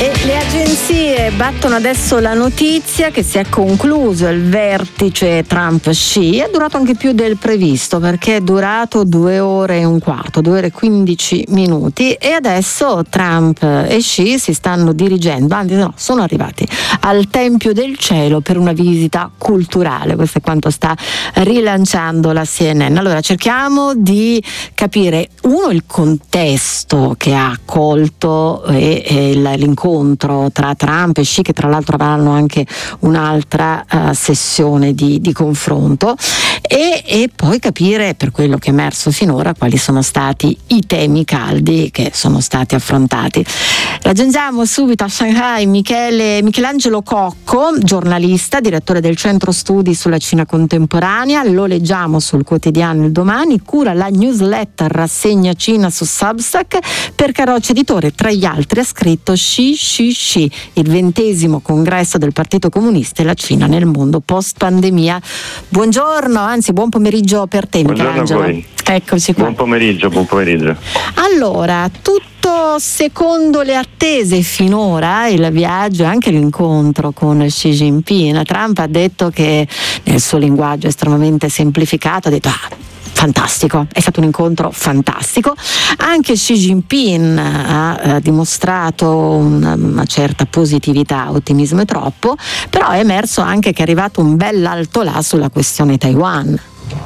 E le agenzie battono adesso la notizia che si è concluso il vertice Trump-Xi. È durato anche più del previsto, perché è durato 2 ore e un quarto, 2 ore e 15 minuti, e adesso Trump e Xi si stanno dirigendo, anzi no, sono arrivati al Tempio del Cielo per una visita culturale. Questo è quanto sta rilanciando la CNN. Allora cerchiamo di capire il contesto che ha accolto l'incontro tra Trump e Xi, che tra l'altro avranno anche un'altra sessione di confronto, e poi capire, per quello che è emerso finora, quali sono stati i temi caldi che sono stati affrontati. Raggiungiamo subito a Shanghai Michelangelo Cocco, giornalista, direttore del Centro Studi sulla Cina Contemporanea. Lo leggiamo sul quotidiano Il Domani, cura la newsletter Rassegna Cina su Substack. Per Carroccio Editore, tra gli altri, ha scritto Xi, il 20° congresso del Partito Comunista e la Cina nel mondo post pandemia. Buongiorno, anzi buon pomeriggio per te, Michelangelo. Buongiorno a voi. Eccoci qua. Buon pomeriggio. Allora, tutto secondo le attese finora, il viaggio e anche l'incontro con Xi Jinping. Trump ha detto che, nel suo linguaggio estremamente semplificato, ha detto fantastico, è stato un incontro fantastico. Anche Xi Jinping ha dimostrato una certa positività, ottimismo è troppo, però è emerso anche che è arrivato un bell'alto là sulla questione Taiwan.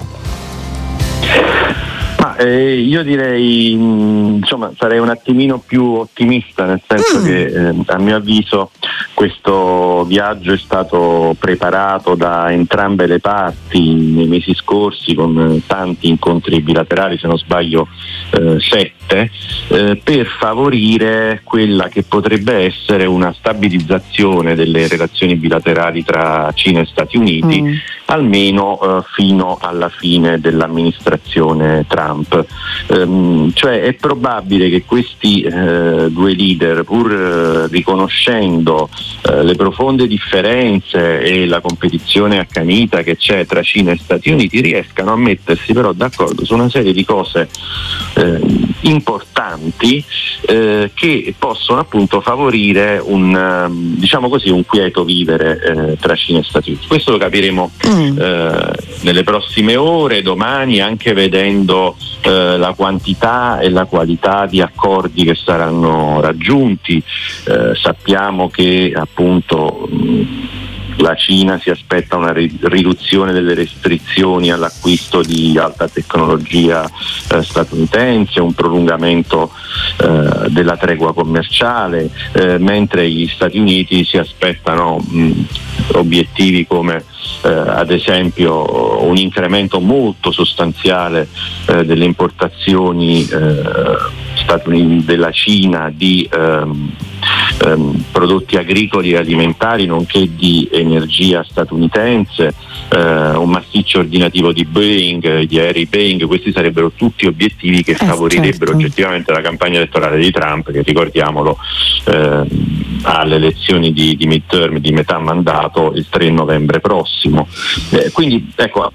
Io direi, sarei un attimino più ottimista, nel senso che a mio avviso questo viaggio è stato preparato da entrambe le parti nei mesi scorsi, con tanti incontri bilaterali, se non sbaglio 7, per favorire quella che potrebbe essere una stabilizzazione delle relazioni bilaterali tra Cina e Stati Uniti, almeno fino alla fine dell'amministrazione Trump. Cioè è probabile che questi due leader, pur riconoscendo le profonde differenze e la competizione accanita che c'è tra Cina e Stati Uniti, riescano a mettersi però d'accordo su una serie di cose importanti che possono appunto favorire un quieto vivere tra Cina e Stati Uniti. Questo lo capiremo nelle prossime ore, domani, anche vedendo la quantità e la qualità di accordi che saranno raggiunti. Sappiamo che appunto la Cina si aspetta una riduzione delle restrizioni all'acquisto di alta tecnologia statunitense, un prolungamento della tregua commerciale, mentre gli Stati Uniti si aspettano obiettivi come ad esempio un incremento molto sostanziale delle importazioni della Cina di prodotti agricoli e alimentari, nonché di energia statunitense, un massiccio ordinativo di Boeing, di aerei Boeing. Questi sarebbero tutti obiettivi che favorirebbero oggettivamente la campagna elettorale di Trump, che, ricordiamolo, alle elezioni di midterm, di metà mandato, il 3 novembre prossimo. Quindi ecco.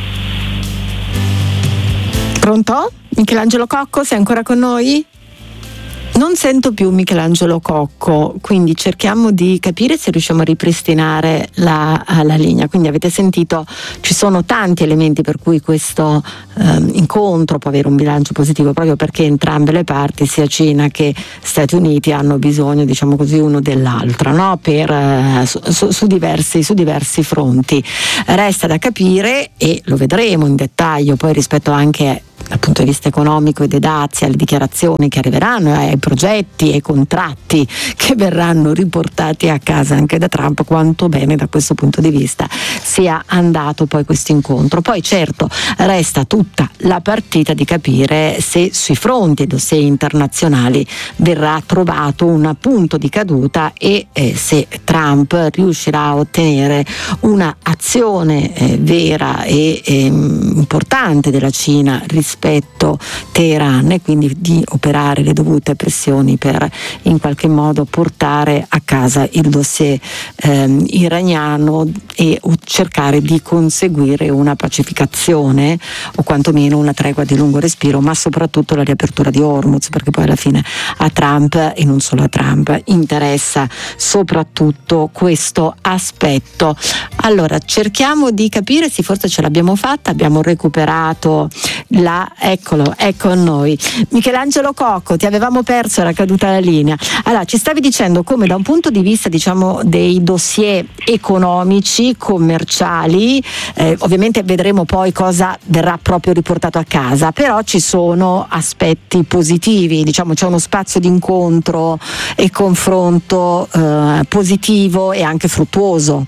Pronto? Michelangelo Cocco, sei ancora con noi? Non sento più Michelangelo Cocco, quindi cerchiamo di capire se riusciamo a ripristinare la linea. Quindi avete sentito, ci sono tanti elementi per cui questo incontro può avere un bilancio positivo, proprio perché entrambe le parti, sia Cina che Stati Uniti, hanno bisogno, diciamo così, uno dell'altra, no? Su diversi fronti. Resta da capire, e lo vedremo in dettaglio poi rispetto anche dal punto di vista economico e dei dazi, alle dichiarazioni che arriveranno, ai progetti e ai contratti che verranno riportati a casa anche da Trump, quanto bene da questo punto di vista sia andato poi questo incontro. Poi certo resta tutta la partita di capire se sui fronti e dossier internazionali verrà trovato un punto di caduta e se Trump riuscirà a ottenere una azione vera e importante della Cina rispetto aspetto Teheran e quindi di operare le dovute pressioni per in qualche modo portare a casa il dossier iraniano e cercare di conseguire una pacificazione o quantomeno una tregua di lungo respiro, ma soprattutto la riapertura di Hormuz, perché poi alla fine a Trump, e non solo a Trump, interessa soprattutto questo aspetto. Allora cerchiamo di capire, sì, forse ce l'abbiamo fatta, abbiamo recuperato eccolo, è con noi Michelangelo Cocco, ti avevamo perso, era caduta la linea. Allora ci stavi dicendo come da un punto di vista diciamo dei dossier economici, commerciali, ovviamente vedremo poi cosa verrà proprio riportato a casa, però ci sono aspetti positivi, diciamo c'è uno spazio di incontro e confronto positivo e anche fruttuoso.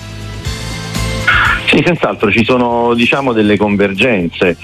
Sì, senz'altro ci sono delle convergenze.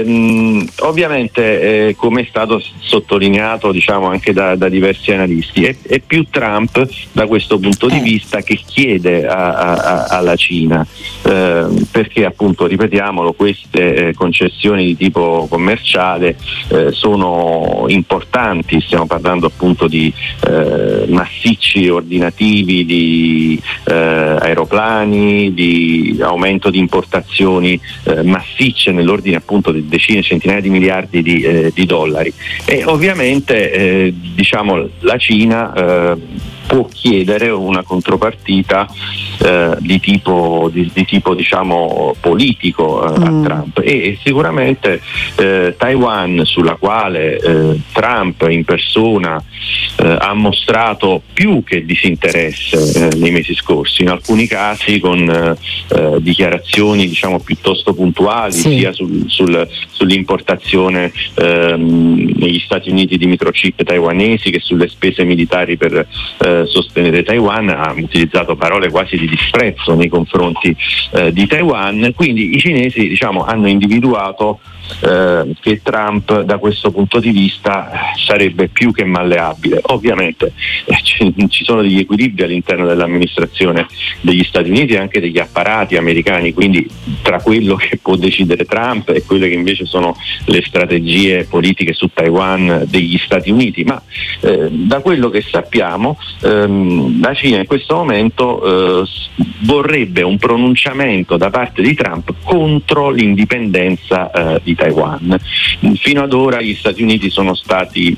Ovviamente come è stato sottolineato anche da diversi analisti, è più Trump da questo punto di vista che chiede alla Cina, perché appunto, ripetiamolo, queste concessioni di tipo commerciale sono importanti, stiamo parlando appunto di massicci ordinativi, di aeroplani, di aumento di importazioni massicce nell'ordine appunto di decine, centinaia di miliardi di dollari, e ovviamente la Cina può chiedere una contropartita di tipo politico a Trump, e sicuramente Taiwan, sulla quale Trump in persona ha mostrato più che disinteresse nei mesi scorsi, in alcuni casi con dichiarazioni piuttosto puntuali, sì, sia sull'importazione negli Stati Uniti di microchip taiwanesi che sulle spese militari per sostenere Taiwan. Ha utilizzato parole quasi di disprezzo nei confronti di Taiwan, quindi i cinesi hanno individuato che Trump da questo punto di vista sarebbe più che malleabile. Ovviamente ci sono degli equilibri all'interno dell'amministrazione degli Stati Uniti e anche degli apparati americani, quindi tra quello che può decidere Trump e quelle che invece sono le strategie politiche su Taiwan degli Stati Uniti, ma da quello che sappiamo la Cina in questo momento vorrebbe un pronunciamento da parte di Trump contro l'indipendenza di Taiwan. Fino ad ora gli Stati Uniti sono stati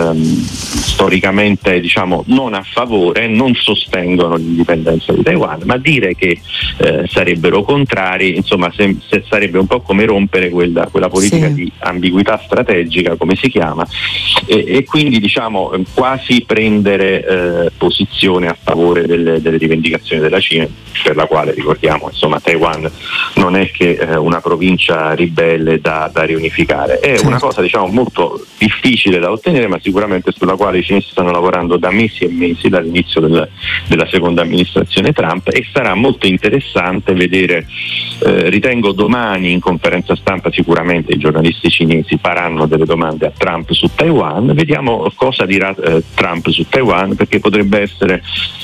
storicamente non a favore, non sostengono l'indipendenza di Taiwan, ma dire che sarebbero contrari, se sarebbe un po' come rompere quella politica, sì, di ambiguità strategica, come si chiama, e quindi quasi prendere posizione a favore delle rivendicazioni della Cina, per la quale ricordiamo Taiwan non è che una provincia ribelle da riunificare. È una cosa molto difficile da ottenere, ma sicuramente sulla quale i cinesi stanno lavorando da mesi e mesi, dall'inizio della seconda amministrazione Trump, e sarà molto interessante vedere, ritengo domani in conferenza stampa sicuramente i giornalisti cinesi faranno delle domande a Trump su Taiwan, vediamo cosa dirà Trump su Taiwan, perché potrebbe essere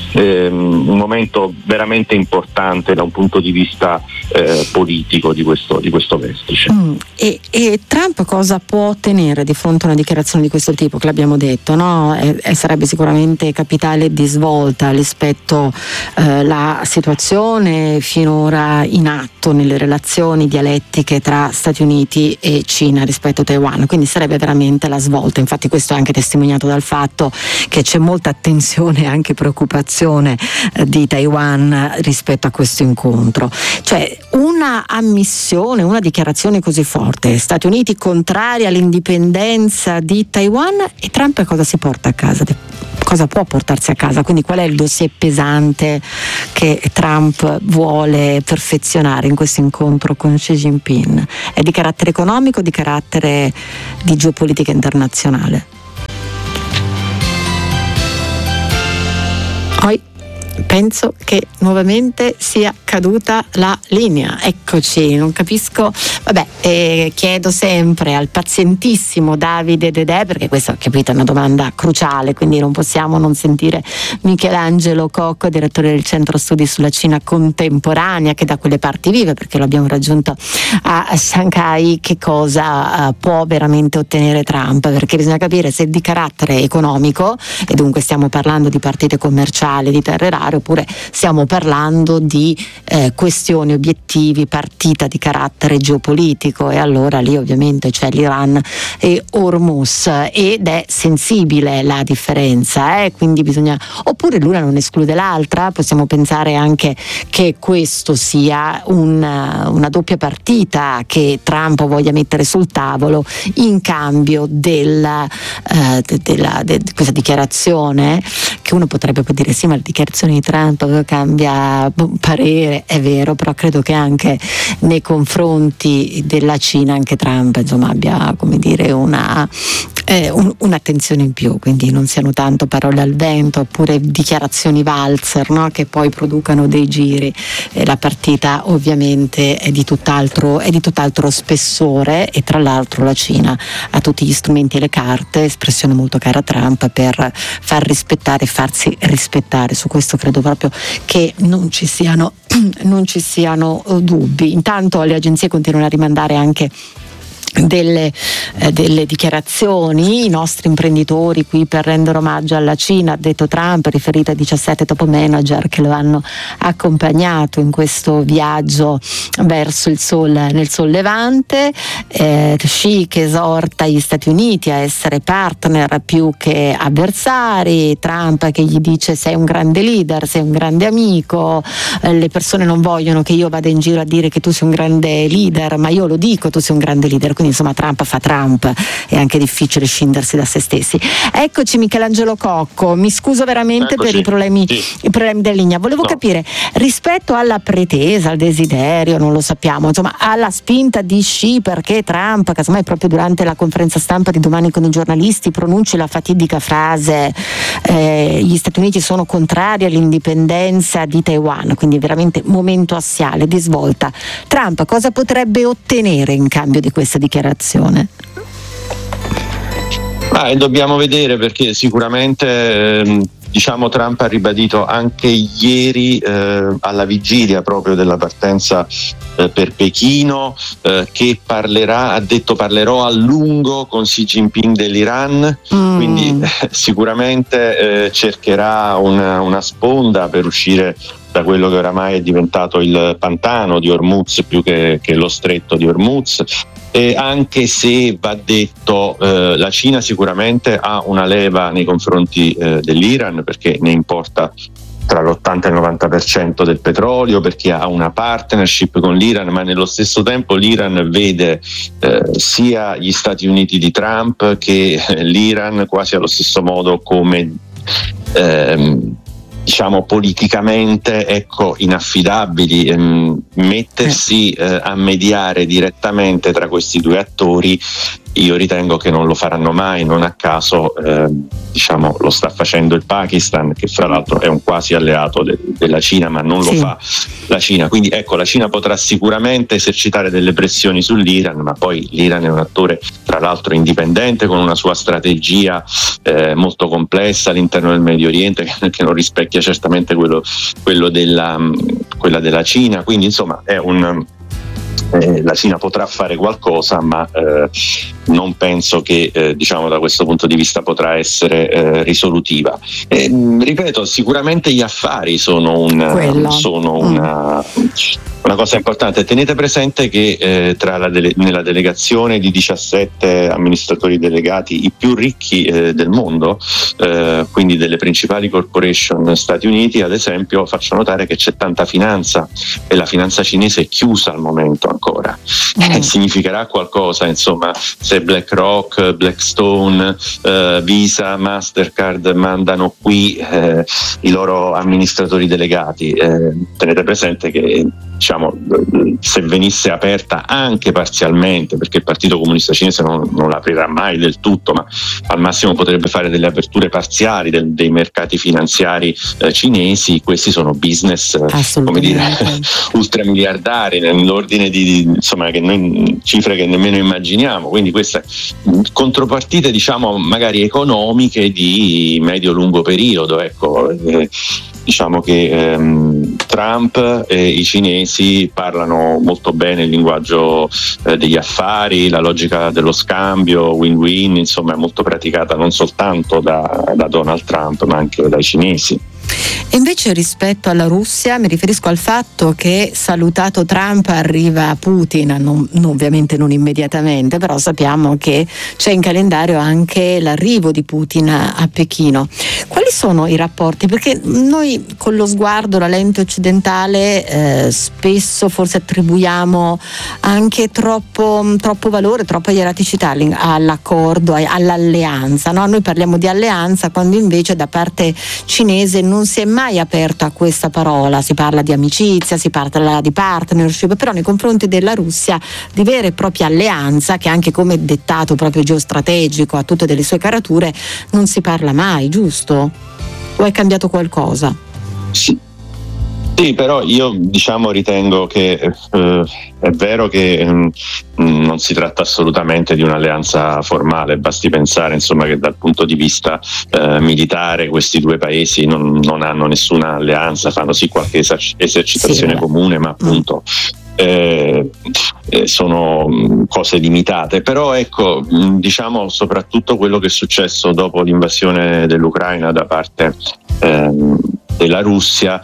un momento veramente importante da un punto di vista politico di questo vertice. E Trump cosa può ottenere di fronte a una dichiarazione di questo tipo, che l'abbiamo detto, no? Sarebbe sicuramente capitale di svolta rispetto alla situazione finora in atto nelle relazioni dialettiche tra Stati Uniti e Cina rispetto a Taiwan, quindi sarebbe veramente la svolta. Infatti questo è anche testimoniato dal fatto che c'è molta attenzione e anche preoccupazione di Taiwan rispetto a questo incontro. Cioè una ammissione, una dichiarazione così forte, Stati Uniti contrari all'indipendenza di Taiwan, e Trump cosa si porta a casa? Cosa può portarsi a casa? Quindi qual è il dossier pesante che Trump vuole perfezionare in questo incontro con Xi Jinping? È di carattere economico o di carattere di geopolitica internazionale? penso che nuovamente sia caduta la linea. Eccoci, non capisco. Chiedo sempre al pazientissimo Davide Dedè, perché questa, capito, è una domanda cruciale, quindi non possiamo non sentire Michelangelo Cocco, direttore del Centro Studi sulla Cina Contemporanea, che da quelle parti vive, perché lo abbiamo raggiunto a Shanghai. Che cosa può veramente ottenere Trump? Perché bisogna capire se è di carattere economico, e dunque stiamo parlando di partite commerciali, di terre rare, oppure stiamo parlando di questioni, obiettivi, partita di carattere geopolitico, e allora lì ovviamente c'è l'Iran e Hormuz, ed è sensibile la differenza, quindi bisogna, oppure l'una non esclude l'altra. Possiamo pensare anche che questo sia una doppia partita che Trump voglia mettere sul tavolo in cambio di questa dichiarazione, che uno potrebbe poi dire sì, ma la dichiarazione di Trump cambia parere, è vero, però credo che anche nei confronti della Cina anche Trump abbia, come dire, un'attenzione in più, quindi non siano tanto parole al vento oppure dichiarazioni valzer, no? Che poi producano dei giri. La partita ovviamente è di tutt'altro spessore, e tra l'altro la Cina ha tutti gli strumenti e le carte, espressione molto cara a Trump, per far rispettare e farsi rispettare. Su questo credo proprio che non ci siano dubbi. Intanto le agenzie continuano a rimandare anche delle dichiarazioni. I nostri imprenditori qui per rendere omaggio alla Cina, ha detto Trump, riferito ai 17 top manager che lo hanno accompagnato in questo viaggio verso il sole, nel sollevante. Xi che esorta gli Stati Uniti a essere partner più che avversari, Trump che gli dice sei un grande leader, sei un grande amico, le persone non vogliono che io vada in giro a dire che tu sei un grande leader, ma io lo dico, tu sei un grande leader. Quindi insomma Trump fa Trump, è anche difficile scindersi da se stessi. Eccoci Michelangelo Cocco, mi scuso veramente per i problemi della linea. Volevo capire, rispetto alla pretesa, al desiderio, non lo sappiamo, insomma alla spinta di Xi perché Trump, casomai proprio durante la conferenza stampa di domani con i giornalisti, pronunci la fatidica frase gli Stati Uniti sono contrari all'indipendenza di Taiwan, quindi veramente momento assiale di svolta. Trump cosa potrebbe ottenere in cambio di questa dichiarazione? Dobbiamo vedere, perché sicuramente Trump ha ribadito anche ieri alla vigilia proprio della partenza per Pechino che ha detto parlerò a lungo con Xi Jinping dell'Iran, quindi sicuramente cercherà una sponda per uscire da quello che oramai è diventato il pantano di Hormuz più che lo stretto di Hormuz. E anche se va detto, la Cina sicuramente ha una leva nei confronti dell'Iran, perché ne importa tra l'80 e il 90% del petrolio, perché ha una partnership con l'Iran, ma nello stesso tempo l'Iran vede sia gli Stati Uniti di Trump che l'Iran quasi allo stesso modo come politicamente inaffidabili. Mettersi a mediare direttamente tra questi due attori, io ritengo che non lo faranno mai. Non a caso lo sta facendo il Pakistan, che fra l'altro è un quasi alleato della Cina, ma non lo fa la Cina. Quindi la Cina potrà sicuramente esercitare delle pressioni sull'Iran, ma poi l'Iran è un attore tra l'altro indipendente, con una sua strategia molto complessa all'interno del Medio Oriente, che non rispecchia certamente quella della Cina. Quindi insomma è la Cina potrà fare qualcosa, ma non penso che da questo punto di vista potrà essere risolutiva. Ripeto, sicuramente gli affari sono una cosa importante. Tenete presente che nella delegazione di 17 amministratori delegati, i più ricchi del mondo, quindi delle principali corporation Stati Uniti, ad esempio, faccio notare che c'è tanta finanza, e la finanza cinese è chiusa al momento ancora. Significherà qualcosa, insomma, se BlackRock, Blackstone, Visa, Mastercard mandano qui i loro amministratori delegati. Tenete presente che diciamo, se venisse aperta anche parzialmente, perché il Partito Comunista Cinese non l'aprirà mai del tutto, ma al massimo potrebbe fare delle aperture parziali dei mercati finanziari cinesi, questi sono business, come dire, ultramiliardari, nell'ordine di insomma, che noi, cifre che nemmeno immaginiamo, quindi queste contropartite, diciamo, magari economiche di medio-lungo periodo, ecco. Diciamo che Trump e i cinesi parlano molto bene il linguaggio degli affari, la logica dello scambio, win-win, insomma è molto praticata non soltanto da Donald Trump ma anche dai cinesi. E invece rispetto alla Russia mi riferisco al fatto che, salutato Trump, arriva Putin, ovviamente non immediatamente, però sappiamo che c'è in calendario anche l'arrivo di Putin a Pechino. Quali sono i rapporti? Perché noi con lo sguardo, la lente occidentale, spesso forse attribuiamo anche troppo valore, troppa ieraticità all'accordo, all'alleanza, no? Noi parliamo di alleanza quando invece da parte cinese non si è mai aperto a questa parola, si parla di amicizia, si parla di partnership, però nei confronti della Russia di vera e propria alleanza, che anche come dettato proprio geostrategico ha tutte delle sue carature, non si parla mai, giusto? O è cambiato qualcosa? Sì, però io ritengo che è vero che non si tratta assolutamente di un'alleanza formale, basti pensare insomma che dal punto di vista militare questi due paesi non hanno nessuna alleanza, fanno sì qualche esercitazione comune, ma appunto sono cose limitate. Però ecco, diciamo soprattutto quello che è successo dopo l'invasione dell'Ucraina da parte della Russia,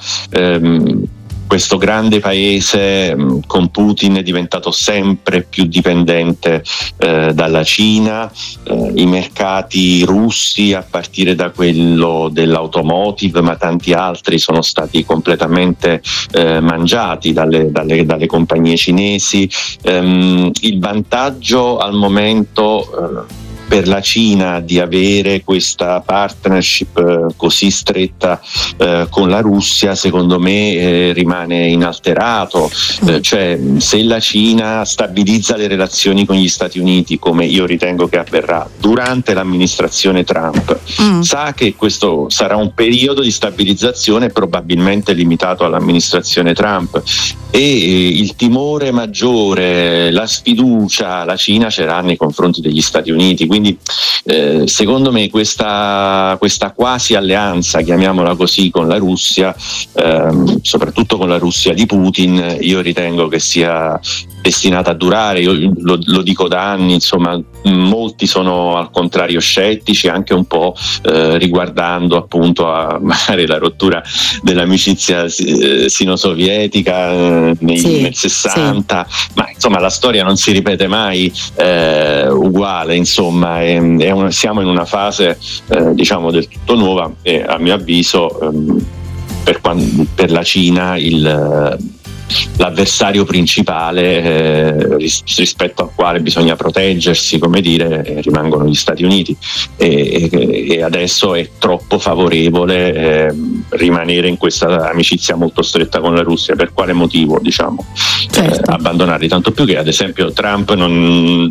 questo grande paese con Putin è diventato sempre più dipendente dalla Cina, i mercati russi a partire da quello dell'automotive ma tanti altri sono stati completamente mangiati dalle compagnie cinesi. Il vantaggio al momento per la Cina di avere questa partnership così stretta con la Russia, secondo me rimane inalterato. Cioè, se la Cina stabilizza le relazioni con gli Stati Uniti, come io ritengo che avverrà durante l'amministrazione Trump, sa che questo sarà un periodo di stabilizzazione probabilmente limitato all'amministrazione Trump, e il timore maggiore, la sfiducia la Cina ce l'ha nei confronti degli Stati Uniti. Quindi secondo me questa quasi alleanza, chiamiamola così, con la Russia, soprattutto con la Russia di Putin, io ritengo che sia destinata a durare. Io lo dico da anni, insomma, molti sono al contrario scettici, anche un po' riguardando appunto a magari la rottura dell'amicizia sino-sovietica nel 60, ma insomma la storia non si ripete mai uguale, insomma, siamo in una fase diciamo del tutto nuova, e a mio avviso per la Cina l'avversario principale rispetto al quale bisogna proteggersi, come dire, rimangono gli Stati Uniti, e adesso è troppo favorevole rimanere in questa amicizia molto stretta con la Russia. Per quale motivo, diciamo, abbandonarli? Tanto più che ad esempio Trump nei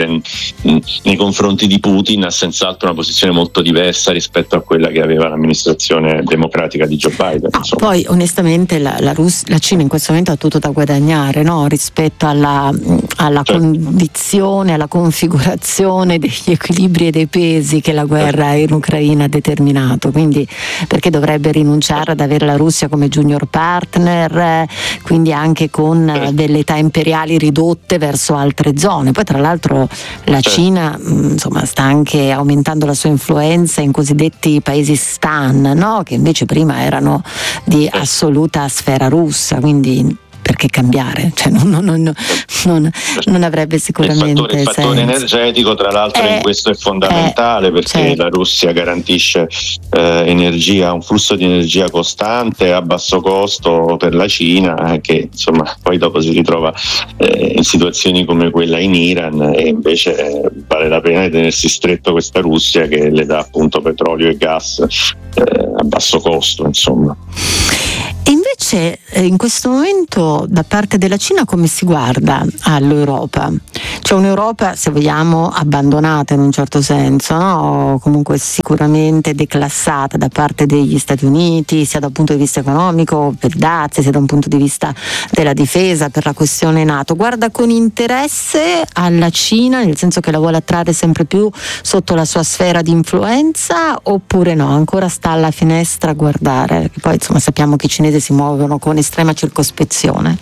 confronti di Putin ha senz'altro una posizione molto diversa rispetto a quella che aveva l'amministrazione democratica di Joe Biden. Poi onestamente la Cina in questo momento ha tutto da guadagnare, no? Rispetto alla condizione, alla configurazione degli equilibri e dei pesi che la guerra in Ucraina ha determinato, quindi perché dovrebbe rinunciare ad avere la Russia come junior partner, quindi anche con delle età imperiali ridotte verso altre zone. Poi tra l'altro la Cina insomma sta anche aumentando la sua influenza in cosiddetti paesi stan, no? Che invece prima erano di assoluta sfera russa, quindi perché cambiare? Cioè non avrebbe sicuramente il fattore energetico, tra l'altro, in questo è fondamentale, perché la Russia garantisce energia, un flusso di energia costante a basso costo per la Cina, che insomma poi dopo si ritrova in situazioni come quella in Iran, e invece vale la pena di tenersi stretto questa Russia che le dà appunto petrolio e gas a basso costo, insomma. E invece invece in questo momento da parte della Cina come si guarda all'Europa? C'è un'Europa, se vogliamo, abbandonata in un certo senso, no? Comunque sicuramente declassata da parte degli Stati Uniti, sia da un punto di vista economico, per dazi, sia da un punto di vista della difesa, per la questione NATO. Guarda con interesse alla Cina, nel senso che la vuole attrarre sempre più sotto la sua sfera di influenza, oppure no? Ancora sta alla finestra a guardare? Poi insomma sappiamo che i cinesi si muovono con estrema circospezione.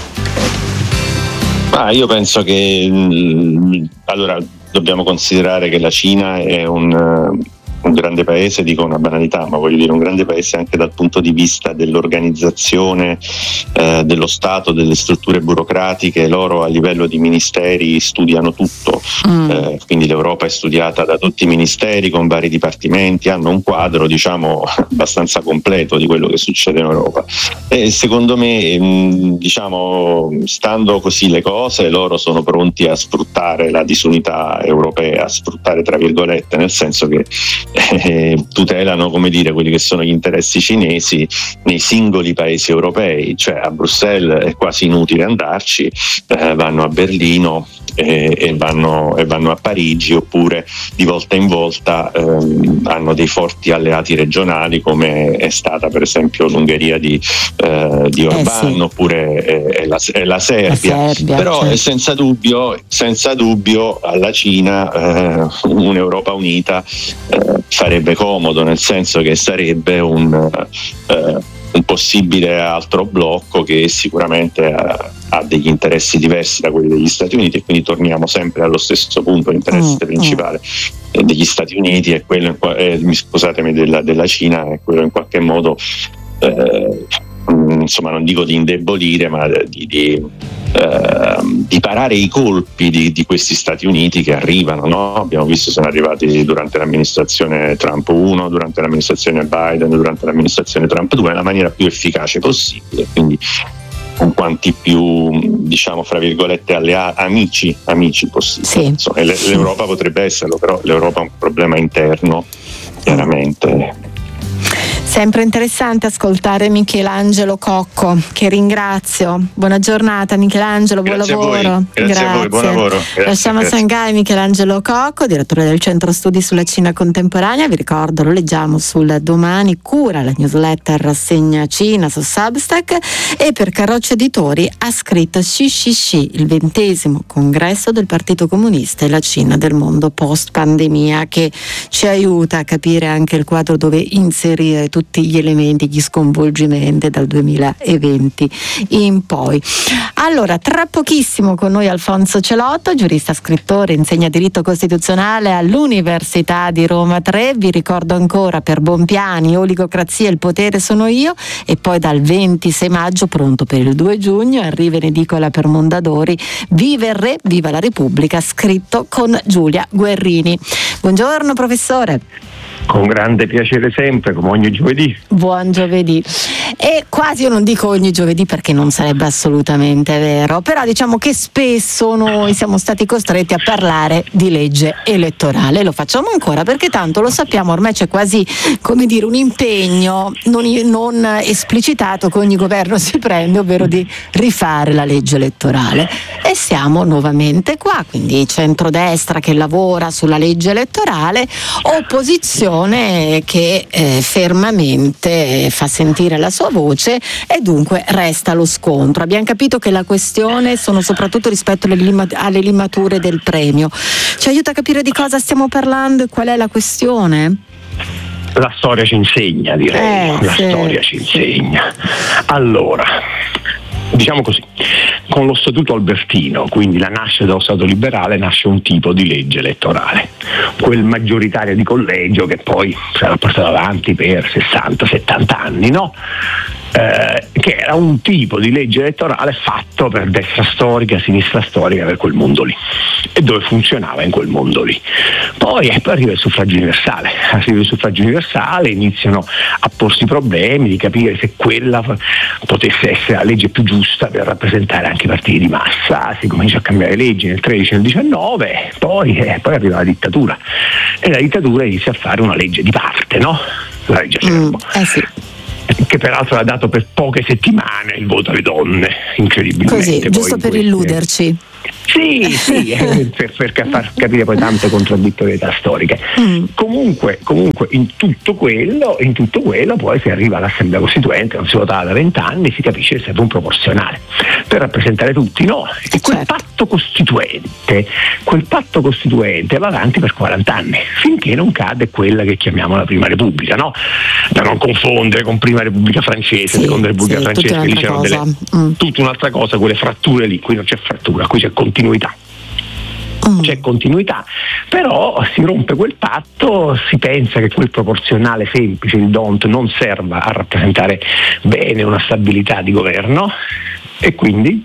Io penso che allora dobbiamo considerare che la Cina è un grande paese, dico una banalità, ma voglio dire un grande paese anche dal punto di vista dell'organizzazione dello Stato, delle strutture burocratiche. Loro a livello di ministeri studiano tutto, quindi l'Europa è studiata da tutti i ministeri con vari dipartimenti, hanno un quadro diciamo abbastanza completo di quello che succede in Europa e secondo me diciamo stando così le cose loro sono pronti a sfruttare la disunità europea, a sfruttare tra virgolette, nel senso che tutelano come dire quelli che sono gli interessi cinesi nei singoli paesi europei, cioè a Bruxelles è quasi inutile andarci, vanno a Berlino e vanno a Parigi, oppure di volta in volta hanno dei forti alleati regionali come è stata per esempio l'Ungheria di Orbán, sì. Oppure è la Serbia. Però certo. senza dubbio alla Cina un'Europa unita farebbe comodo, nel senso che sarebbe un possibile altro blocco che sicuramente ha degli interessi diversi da quelli degli Stati Uniti, e quindi torniamo sempre allo stesso punto. L'interesse principale degli Stati Uniti è quello della Cina, è quello in qualche modo insomma non dico di indebolire, ma di parare i colpi di questi Stati Uniti che arrivano, no? Abbiamo visto, sono arrivati durante l'amministrazione Trump 1, durante l'amministrazione Biden, durante l'amministrazione Trump 2 nella maniera più efficace possibile, quindi con quanti più diciamo fra virgolette amici possibili. Sì. Insomma, l'Europa potrebbe esserlo, però l'Europa è un problema interno chiaramente. Sempre interessante ascoltare Michelangelo Cocco, che ringrazio. Buona giornata Michelangelo, buon lavoro. Grazie a voi, buon lavoro. Lasciamo a Shanghai Michelangelo Cocco, direttore del Centro Studi sulla Cina Contemporanea. Vi ricordo, lo leggiamo sul Domani, cura la newsletter Rassegna Cina su Substack, e per Carroccio Editori ha scritto Xi, il 20° congresso del Partito Comunista e la Cina del mondo post pandemia, che ci aiuta a capire anche il quadro dove inserire tutti gli elementi, gli sconvolgimenti dal 2020 in poi. Allora, tra pochissimo con noi Alfonso Celotto, giurista, scrittore, insegna diritto costituzionale all'Università di Roma 3. Vi ricordo ancora per Bompiani, Oligocrazia, il potere sono io, e poi dal 26 maggio, pronto per il 2 giugno, arriva in edicola per Mondadori Viva il Re, Viva la Repubblica, scritto con Giulia Guerrini. Buongiorno professore. Con grande piacere sempre, come ogni giovedì. Buon giovedì. E quasi io non dico ogni giovedì perché non sarebbe assolutamente vero, però diciamo che spesso noi siamo stati costretti a parlare di legge elettorale. Lo facciamo ancora perché tanto lo sappiamo, ormai c'è quasi, come dire, un impegno non esplicitato che ogni governo si prende, ovvero di rifare la legge elettorale. E siamo nuovamente qua, quindi centrodestra che lavora sulla legge elettorale, opposizione che fermamente fa sentire la sua voce, e dunque resta lo scontro. Abbiamo capito che la questione sono soprattutto rispetto alle limature del premio. Ci aiuta a capire di cosa stiamo parlando e qual è la questione? La storia ci insegna, direi. Storia ci insegna. Allora, diciamo così, con lo Statuto Albertino, quindi la nascita dello Stato liberale, nasce un tipo di legge elettorale, quel maggioritario di collegio che poi sarà portato avanti per 60-70 anni, no? Che era un tipo di legge elettorale fatto per destra storica, sinistra storica, per quel mondo lì, e dove funzionava in quel mondo lì. Poi arriva il suffragio universale. Arriva il suffragio universale, iniziano a porsi problemi di capire se quella potesse essere la legge più giusta per rappresentare anche i partiti di massa. Si comincia a cambiare leggi nel 13 e nel 19, poi arriva la dittatura, e la dittatura inizia a fare una legge di parte, no? La legge Acerbo. Sì. che peraltro ha dato per poche settimane il voto alle donne, incredibilmente. Così, giusto per illuderci. Sì, per far capire poi tante contraddittorietà storiche. Comunque in tutto quello poi si arriva all'Assemblea Costituente, non si votava da 20 anni, si capisce che serve un proporzionale per rappresentare tutti, no? E quel patto costituente va avanti per 40 anni, finché non cade quella che chiamiamo la Prima Repubblica, no? Da non confondere con Prima Repubblica francese, Seconda Repubblica francese, che dicevano tutta un'altra cosa, quelle fratture lì. Qui non c'è frattura, qui c'è continuità. C'è continuità, però si rompe quel patto, si pensa che quel proporzionale semplice, il DONT, non serva a rappresentare bene una stabilità di governo, e quindi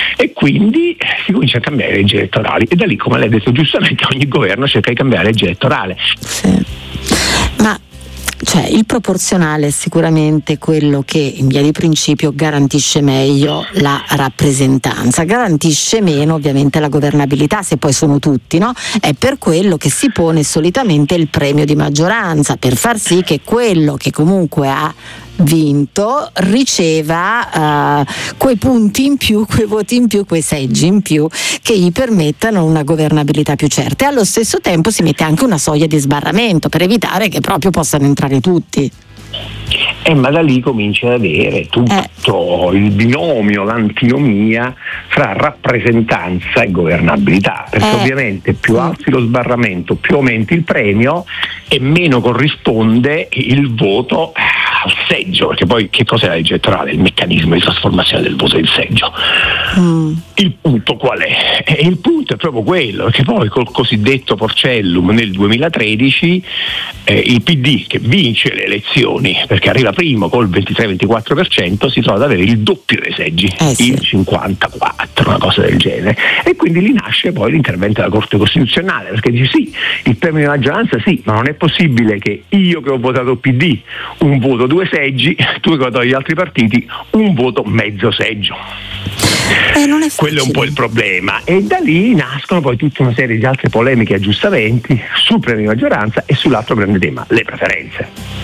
si comincia a cambiare le leggi elettorali, e da lì, come lei ha detto giustamente, ogni governo cerca di cambiare la legge elettorale. Sì. Ma il proporzionale è sicuramente quello che in via di principio garantisce meglio la rappresentanza, garantisce meno ovviamente la governabilità, se poi sono tutti, no? È per quello che si pone solitamente il premio di maggioranza, per far sì che quello che comunque ha vinto riceva quei punti in più, quei voti in più, quei seggi in più che gli permettano una governabilità più certa, e allo stesso tempo si mette anche una soglia di sbarramento per evitare che proprio possano entrare tutti. Ma da lì comincia ad avere tutto il binomio, l'antinomia fra rappresentanza e governabilità, perché ovviamente più alzi lo sbarramento, più aumenti il premio e meno corrisponde il voto al seggio, perché poi che cos'è la legge elettorale? Il meccanismo di trasformazione del voto in seggio. Il punto qual è? Il punto è proprio quello, perché poi col cosiddetto Porcellum nel 2013 il PD, che vince le elezioni perché arriva primo col 23-24%, si trova ad avere il doppio dei seggi, il 54, una cosa del genere, e quindi lì nasce poi l'intervento della Corte Costituzionale, perché dice sì, il premio di maggioranza sì, ma non è possibile che io che ho votato PD un voto 2 seggi, tu che votato gli altri partiti un voto mezzo seggio. Non è quello è un po' il problema, e da lì nascono poi tutta una serie di altre polemiche e aggiustamenti sul premio di maggioranza e sull'altro grande tema, le preferenze.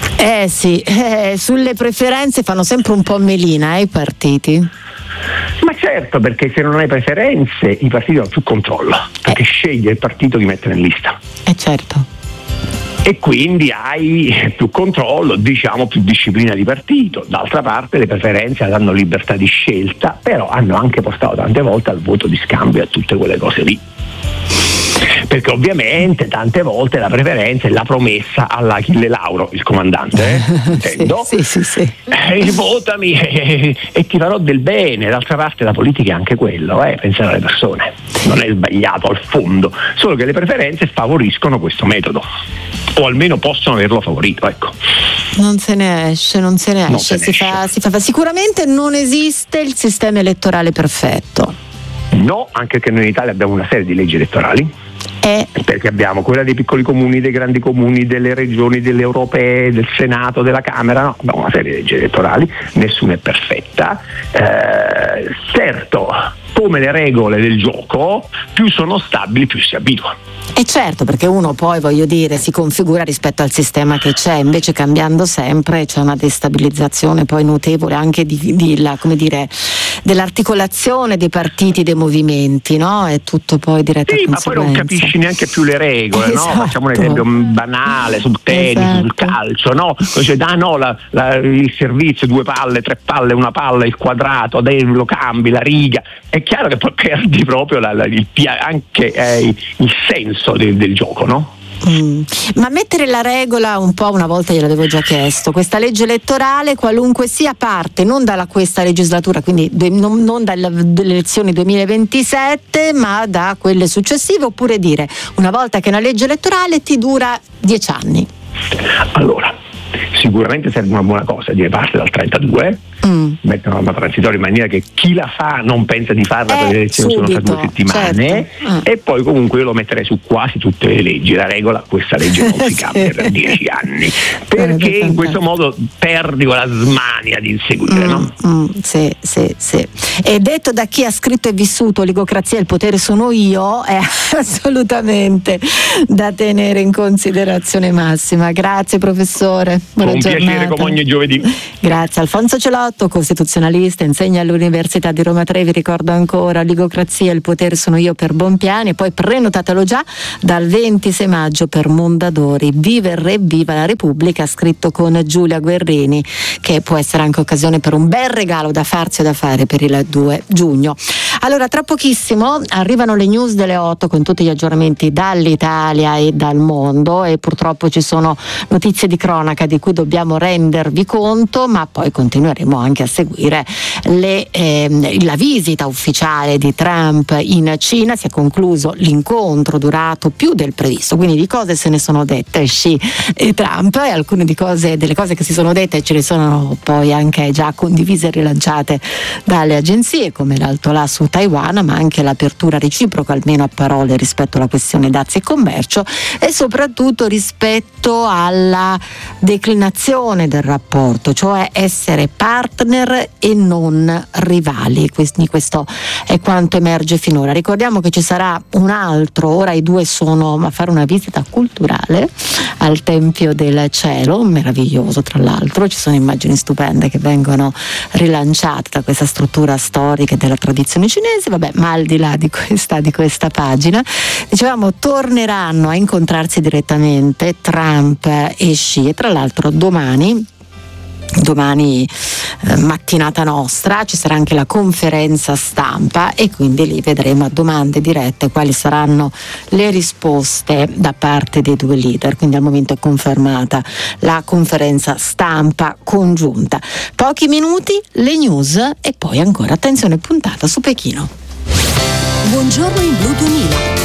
Sulle preferenze fanno sempre un po' melina i partiti. Ma certo, perché se non hai preferenze i partiti hanno più controllo, perché sceglie il partito che mette in lista. Certo. E quindi hai più controllo, diciamo più disciplina di partito. D'altra parte le preferenze danno libertà di scelta, però hanno anche portato tante volte al voto di scambio e a tutte quelle cose lì. Perché ovviamente tante volte la preferenza è la promessa all'Achille Lauro, il comandante, intendo. Sì. Votami e ti farò del bene. D'altra parte la politica è anche quello, pensare alle persone. Non è sbagliato al fondo, solo che le preferenze favoriscono questo metodo, o almeno possono averlo favorito, ecco. Non se ne esce. Si fa. Sicuramente non esiste il sistema elettorale perfetto. No, anche perché noi in Italia abbiamo una serie di leggi elettorali. Perché abbiamo quella dei piccoli comuni, dei grandi comuni, delle regioni, delle europee, del Senato, della Camera, no? Abbiamo una serie di leggi elettorali, nessuna è perfetta. Certo, come le regole del gioco, più sono stabili, più si abitua. Certo, perché uno poi, si configura rispetto al sistema che c'è, invece cambiando sempre c'è una destabilizzazione poi notevole anche dell'articolazione dei partiti, dei movimenti, no? È tutto poi diretto a conseguenza. Ma poi non capisci neanche più le regole, esatto. No? Facciamo un esempio banale sul tennis, sul calcio, no? Il servizio, 2 palle, 3 palle, 1 palla, il quadrato, lo cambi, la riga. È chiaro che poi perdi proprio anche il senso del gioco, no? Ma mettere la regola un po', una volta gliel'avevo già chiesto, questa legge elettorale, qualunque sia, parte non da questa legislatura, quindi non dalle elezioni 2027, ma da quelle successive, oppure dire una volta che una legge elettorale ti dura 10 anni? Allora, sicuramente serve una buona cosa, dire parte dal 32, mettono norma transitoria in maniera che chi la fa non pensa di farla perché le elezioni sono tra 2 settimane, certo. E poi comunque io lo metterei su quasi tutte le leggi. La regola, questa legge non si cambia per 10 anni, perché in questo modo perdi quella smania di inseguire, no? Sì. E detto da chi ha scritto e vissuto Oligocrazia, il potere sono io, è assolutamente da tenere in considerazione massima. Grazie professore, buona giornata. Un piacere come ogni giovedì. Grazie. Alfonso Celotto, costituzionalista, insegna all'Università di Roma Tre, vi ricordo ancora Oligocrazia, il potere sono io per Bompiani, e poi prenotatelo già dal 26 maggio per Mondadori. Viva il re, viva la Repubblica, scritto con Giulia Guerrini, che può essere anche occasione per un bel regalo da farsi o da fare per il 2 giugno. Allora, tra pochissimo arrivano le news delle 8 con tutti gli aggiornamenti dall'Italia e dal mondo, e purtroppo ci sono notizie di cronaca di cui dobbiamo rendervi conto, ma poi continueremo anche a seguire la visita ufficiale di Trump in Cina. Si è concluso l'incontro durato più del previsto, quindi di cose se ne sono dette Xi e Trump, e alcune delle cose che si sono dette ce ne sono poi anche già condivise e rilanciate dalle agenzie, come l'alto là su Taiwan, ma anche l'apertura reciproca, almeno a parole, rispetto alla questione dazi e commercio, e soprattutto rispetto alla declinazione del rapporto, cioè essere partner e non rivali. Quindi questo è quanto emerge finora. Ricordiamo che ci sarà un altro, ora i due sono a fare una visita culturale al Tempio del Cielo, meraviglioso tra l'altro, ci sono immagini stupende che vengono rilanciate da questa struttura storica e della tradizione cinese, vabbè, ma al di là di questa pagina, dicevamo, torneranno a incontrarsi direttamente Trump e Xi, e tra l'altro domani mattinata nostra ci sarà anche la conferenza stampa, e quindi lì vedremo a domande dirette quali saranno le risposte da parte dei due leader. Quindi al momento è confermata la conferenza stampa congiunta. Pochi minuti, le news, e poi ancora attenzione, puntata su Pechino. Buongiorno in Blu 2000.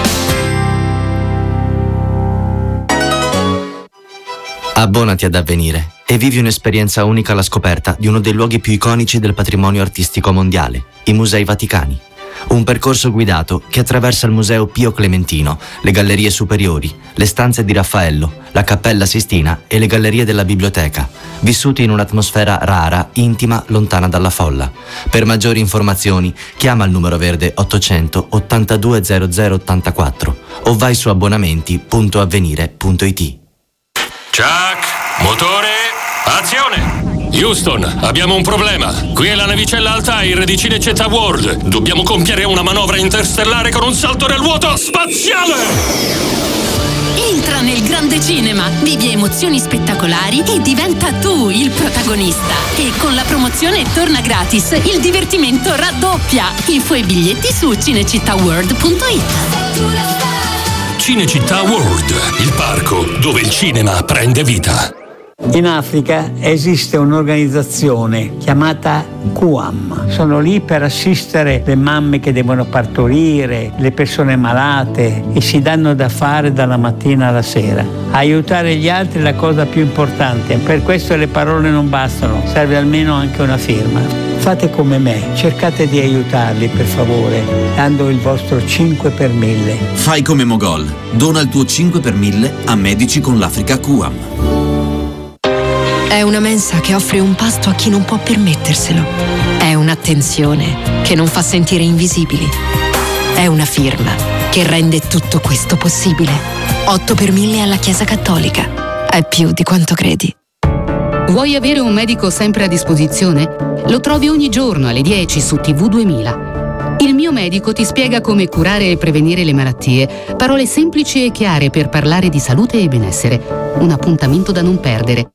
Abbonati ad Avvenire e vivi un'esperienza unica alla scoperta di uno dei luoghi più iconici del patrimonio artistico mondiale, i Musei Vaticani. Un percorso guidato che attraversa il Museo Pio Clementino, le gallerie superiori, le stanze di Raffaello, la Cappella Sistina e le gallerie della biblioteca, vissuti in un'atmosfera rara, intima, lontana dalla folla. Per maggiori informazioni chiama il numero verde 800 82 0084 o vai su abbonamenti.avvenire.it. Chuck, motore, azione! Houston, abbiamo un problema. Qui è la navicella Altair di Cinecittà World. Dobbiamo compiere una manovra interstellare con un salto nel vuoto spaziale! Entra nel grande cinema, vivi emozioni spettacolari e diventa tu il protagonista. E con la promozione torna gratis, il divertimento raddoppia. Info e biglietti su cinecittàworld.it. Cinecittà World, il parco dove il cinema prende vita. In Africa esiste un'organizzazione chiamata QAM. Sono lì per assistere le mamme che devono partorire, le persone malate, e si danno da fare dalla mattina alla sera. Aiutare gli altri è la cosa più importante, per questo le parole non bastano, serve almeno anche una firma. Fate come me, cercate di aiutarli per favore, dando il vostro 5 per 1000. Fai come Mogol, dona il tuo 5 per 1000 a Medici con l'Africa QAM. È una mensa che offre un pasto a chi non può permetterselo. È un'attenzione che non fa sentire invisibili. È una firma che rende tutto questo possibile. 8 per 1000 alla Chiesa Cattolica. È più di quanto credi. Vuoi avere un medico sempre a disposizione? Lo trovi ogni giorno alle 10 su TV 2000. Il mio medico ti spiega come curare e prevenire le malattie. Parole semplici e chiare per parlare di salute e benessere. Un appuntamento da non perdere.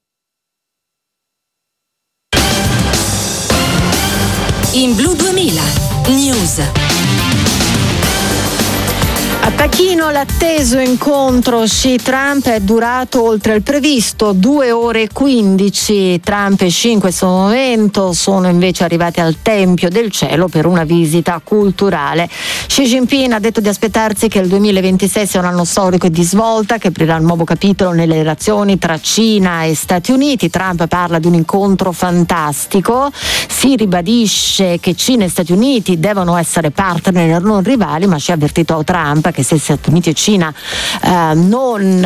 In Blu 2000 News. A Pachino, l'atteso incontro Xi-Trump è durato oltre il previsto, 2 ore e 15. Trump e Xi in questo momento sono invece arrivati al Tempio del Cielo per una visita culturale. Xi Jinping ha detto di aspettarsi che il 2026 sia un anno storico e di svolta che aprirà un nuovo capitolo nelle relazioni tra Cina e Stati Uniti. Trump parla di un incontro fantastico, si ribadisce che Cina e Stati Uniti devono essere partner non rivali, ma ci ha avvertito Trump che se Stati Uniti e Cina non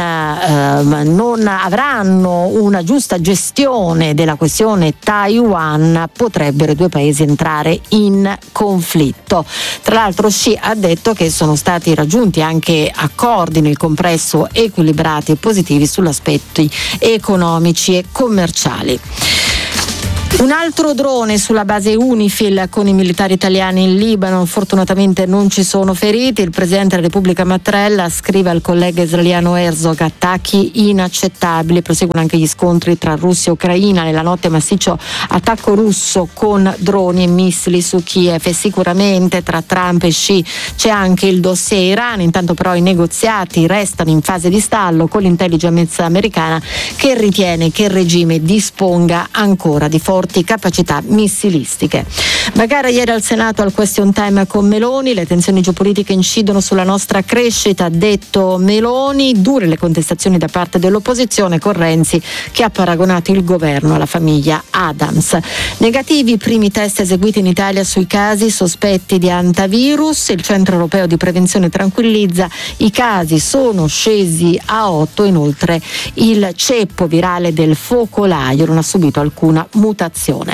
avranno una giusta gestione della questione Taiwan, potrebbero i due paesi entrare in conflitto. Tra l'altro Xi ha detto che sono stati raggiunti anche accordi nel complesso equilibrati e positivi sugli aspetti economici e commerciali. Un altro drone sulla base UNIFIL con i militari italiani in Libano, fortunatamente non ci sono feriti. Il Presidente della Repubblica Mattarella scrive al collega israeliano Herzog: attacchi inaccettabili, proseguono anche gli scontri tra Russia e Ucraina, nella notte massiccio attacco russo con droni e missili su Kiev. E sicuramente tra Trump e Xi c'è anche il dossier Iran, intanto però i negoziati restano in fase di stallo con l'intelligence americana che ritiene che il regime disponga ancora di forti capacità missilistiche. Bagara ieri al Senato al question time con Meloni, le tensioni geopolitiche incidono sulla nostra crescita, ha detto Meloni, dure le contestazioni da parte dell'opposizione con Renzi che ha paragonato il governo alla famiglia Adams. Negativi i primi test eseguiti in Italia sui casi sospetti di antivirus, il Centro Europeo di Prevenzione tranquillizza, i casi sono scesi a 8, inoltre il ceppo virale del focolaio non ha subito alcuna mutazione.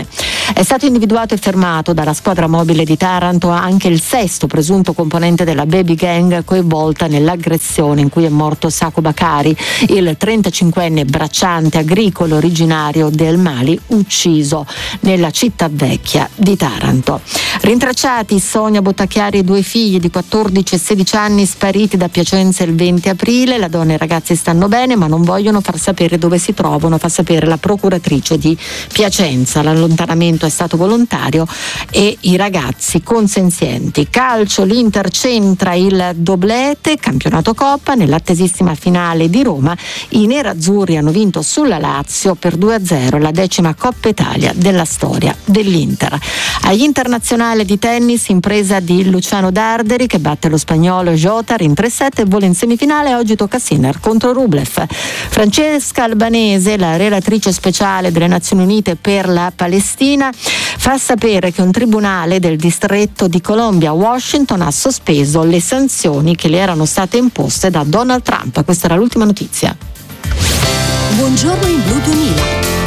È stato individuato e fermato dalla squadra mobile di Taranto anche il 6º presunto componente della baby gang coinvolta nell'aggressione in cui è morto Sacco Bakari, il 35enne bracciante agricolo originario del Mali, ucciso nella città vecchia di Taranto. Rintracciati Sonia Bottacchiari e 2 figli di 14 e 16 anni spariti da Piacenza il 20 aprile. La donna e i ragazzi stanno bene ma non vogliono far sapere dove si trovano, fa sapere la procuratrice di Piacenza. L'allontanamento è stato volontario e i ragazzi consenzienti. Calcio, l'Inter centra il doblete, campionato Coppa, nell'attesissima finale di Roma i nerazzurri hanno vinto sulla Lazio per 2-0, la 10ª Coppa Italia della storia dell'Inter. Agli internazionali di tennis, impresa di Luciano Darderi che batte lo spagnolo Jotar in 3-7 e vola in semifinale. Oggi tocca a Sinner contro Rublev. Francesca Albanese, la relatrice speciale delle Nazioni Unite per la Palestina, fa sapere che un tribunale del distretto di Columbia, Washington, ha sospeso le sanzioni che le erano state imposte da Donald Trump. Questa era l'ultima notizia. Buongiorno in Blu 2000.